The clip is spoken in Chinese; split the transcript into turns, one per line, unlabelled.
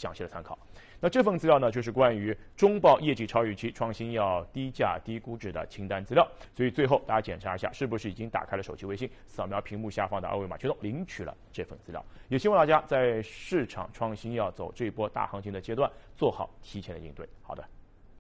详细的参考。那这份资料呢，就是关于中报业绩超预期、创新医药低价低估值的清单资料。所以最后大家检查一下，是不是已经打开了手机微信，扫描屏幕下方的二维码驱动领取了这份资料。也希望大家在市场创新药走这一波大行情的阶段，做好提前的应对。好的。